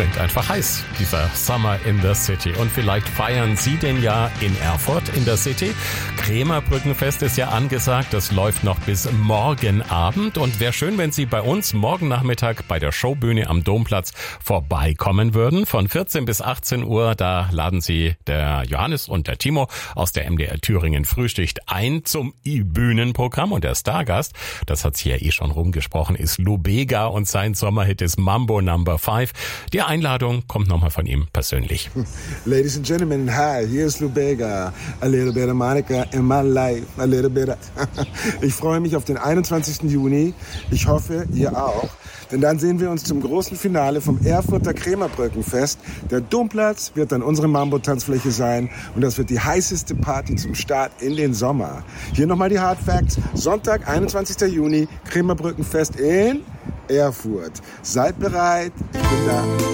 klingt einfach heiß, dieser Summer in the City. Und vielleicht feiern Sie den ja in Erfurt in der City. Krämerbrückenfest ist ja angesagt, das läuft noch bis morgen Abend. Und wäre schön, wenn Sie bei uns morgen Nachmittag bei der Showbühne am Domplatz vorbeikommen würden. Von 14 bis 18 Uhr, da laden Sie der Johannes und der Timo aus der MDR Thüringen Frühstückt ein zum Bühnenprogramm. Und der Stargast, das hat sich ja eh schon rumgesprochen, ist Lou Bega und sein Sommerhit ist Mambo No. 5. Die Einladung kommt nochmal von ihm persönlich. Ladies and gentlemen, hi, hier ist Lou Bega. A little bit of Monica in my life, a little bit of... Ich freue mich auf den 21. Juni. Ich hoffe, ihr auch. Denn dann sehen wir uns zum großen Finale vom Erfurter Krämerbrückenfest. Der Domplatz wird dann unsere Mambo-Tanzfläche sein. Und das wird die heißeste Party zum Start in den Sommer. Hier nochmal die Hard Facts. Sonntag, 21. Juni, Krämerbrückenfest in Erfurt. Seid bereit, ich bin da.